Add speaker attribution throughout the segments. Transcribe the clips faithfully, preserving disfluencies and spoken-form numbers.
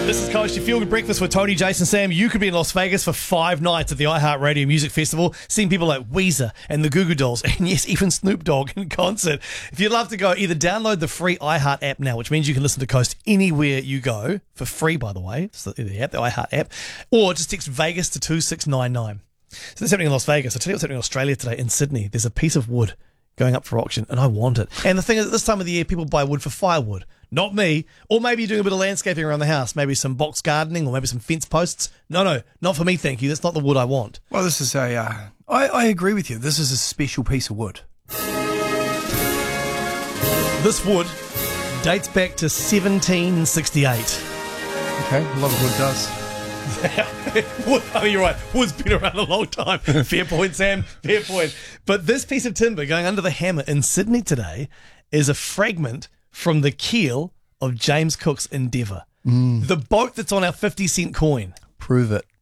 Speaker 1: This is Coast, your feel-good breakfast with Tony, Jason, Sam. You could be in Las Vegas for five nights at the iHeartRadio Music Festival, seeing people like Weezer and the Goo Goo Dolls, and yes, even Snoop Dogg in concert. If you'd love to go, either download the free iHeart app now, which means you can listen to Coast anywhere you go, for free, by the way. It's the, the app, the iHeart app, or just text Vegas to two six nine nine. So this is happening in Las Vegas. I'll tell you what's happening in Australia today. In Sydney, there's a piece of wood going up for auction, and I want it. And the thing is, at this time of the year, people buy wood for firewood. Not me. Or maybe you're doing a bit of landscaping around the house, maybe some box gardening or maybe some fence posts. No, no, not for me, thank you. That's not the wood I want.
Speaker 2: Well, this is a, uh, I, I agree with you. This is a special piece of wood.
Speaker 1: This wood dates back to seventeen sixty-eight.
Speaker 2: Okay, a lot of wood does.
Speaker 1: Wood, oh, you're right. Wood's been around a long time. Fair point, Sam. Fair point. But this piece of timber going under the hammer in Sydney today is a fragment from the keel of James Cook's Endeavour. Mm. The boat that's on our fifty cent coin.
Speaker 2: Prove it.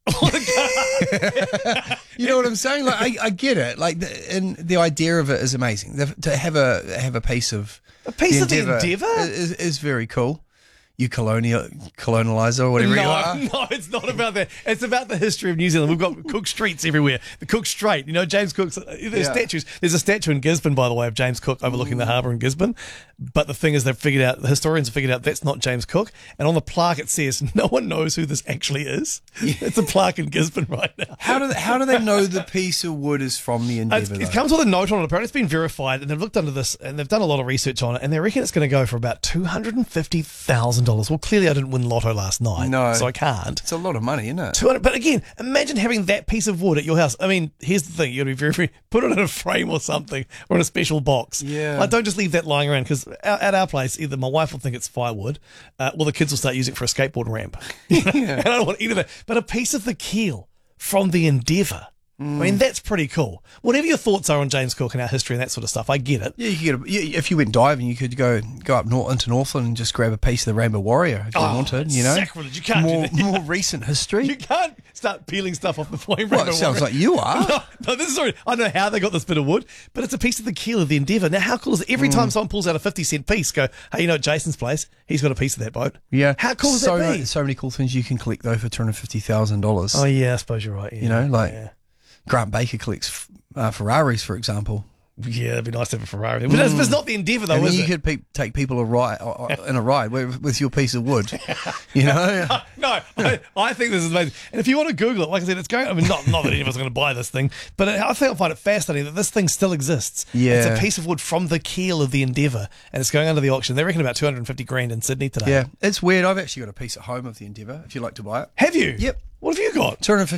Speaker 2: You know what I'm saying? Like, I, I get it. Like, the, and the idea of it is amazing. The, to have a have a piece of
Speaker 1: a piece
Speaker 2: the
Speaker 1: of
Speaker 2: Endeavour
Speaker 1: the Endeavour
Speaker 2: is, is very cool. You colonial colonializer or whatever
Speaker 1: no,
Speaker 2: you are.
Speaker 1: No, it's not about that. It's about the history of New Zealand. We've got Cook Streets everywhere. The Cook Strait. You know, James Cook's. There's yeah. statues. There's a statue in Gisborne, by the way, of James Cook overlooking Ooh. the harbour in Gisborne. But the thing is, they've figured out, the historians have figured out that's not James Cook. And on the plaque it says, no one knows who this actually is. Yeah. It's a plaque in Gisborne right now.
Speaker 2: How do they, how do they know the piece of wood is from the Endeavour?
Speaker 1: It comes with a note on it. Apparently it's been verified, and they've looked under this, and they've done a lot of research on it, and they reckon it's going to go for about two hundred fifty thousand dollars. Well, clearly I didn't win lotto last night,
Speaker 2: no,
Speaker 1: so I can't.
Speaker 2: It's a lot of money, isn't it?
Speaker 1: two hundred, but again, imagine having that piece of wood at your house. I mean, here's the thing: you got to be very, very put it in a frame or something, or in a special box.
Speaker 2: Yeah,
Speaker 1: like, don't just leave that lying around, because at our place, either my wife will think it's firewood, uh, or the kids will start using it for a skateboard ramp. Yeah. And I don't want either of that. But a piece of the keel from the Endeavour. Mm. I mean, that's pretty cool. Whatever your thoughts are on James Cook and our history and that sort of stuff, I get it.
Speaker 2: Yeah, you could get a, if you went diving, you could go go up north, into Northland and just grab a piece of the Rainbow Warrior if you
Speaker 1: oh,
Speaker 2: wanted. You know,
Speaker 1: sacrilege. You can't
Speaker 2: more
Speaker 1: do that.
Speaker 2: more recent history.
Speaker 1: You can't start peeling stuff off the flame.
Speaker 2: Well,
Speaker 1: Rainbow
Speaker 2: it sounds
Speaker 1: Warrior.
Speaker 2: like you are.
Speaker 1: No, no, this is sorry. I don't know how they got this bit of wood, but it's a piece of the keel of the Endeavour. Now, how cool is it? Every mm. time someone pulls out a fifty cent piece, go, hey, you know, at Jason's place, he's got a piece of that boat.
Speaker 2: Yeah.
Speaker 1: How cool is
Speaker 2: so
Speaker 1: that be?
Speaker 2: Many, so many cool things you can collect, though, for two hundred fifty thousand dollars.
Speaker 1: Oh, yeah, I suppose you're right. Yeah.
Speaker 2: You know, like
Speaker 1: yeah.
Speaker 2: Grant Baker collects uh, Ferraris, for example.
Speaker 1: Yeah, it'd be nice to have a Ferrari. But mm. it's not the Endeavour, though,
Speaker 2: and
Speaker 1: is
Speaker 2: you
Speaker 1: it?
Speaker 2: could pe- take people a ride, uh, in a ride with, with your piece of wood. You know?
Speaker 1: No, I, I think this is amazing. And if you want to Google it, like I said, it's going, I mean, not, not that any of us are going to buy this thing, but I think I find it fascinating that this thing still exists.
Speaker 2: Yeah.
Speaker 1: It's a piece of wood from the keel of the Endeavour, and it's going under the auction. They reckon about two hundred fifty grand in Sydney today.
Speaker 2: Yeah, it's weird. I've actually got a piece at home of the Endeavour, if you'd like to buy it.
Speaker 1: Have you?
Speaker 2: Yep.
Speaker 1: What have you got?
Speaker 2: two hundred fifty